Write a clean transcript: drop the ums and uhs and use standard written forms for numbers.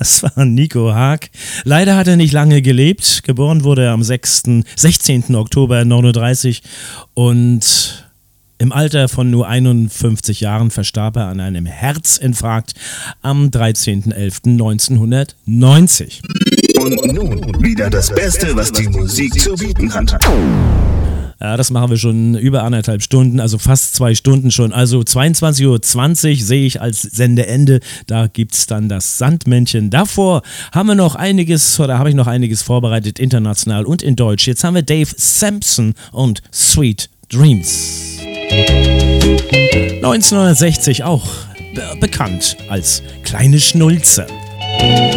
Das war Nico Haag. Leider hat er nicht lange gelebt. Geboren wurde er am 16. Oktober 1939 und im Alter von nur 51 Jahren verstarb er an einem Herzinfarkt am 13.11.1990. Und nun wieder das Beste, was die Musik zu bieten hat. Ja, das machen wir schon über 1,5 Stunden, also fast 2 Stunden schon. Also 22.20 Uhr sehe ich als Sendeende. Da gibt es dann das Sandmännchen. Davor habe ich noch einiges vorbereitet, international und in Deutsch. Jetzt haben wir Dave Sampson und Sweet Dreams. 1960 auch bekannt als Kleine Schnulze.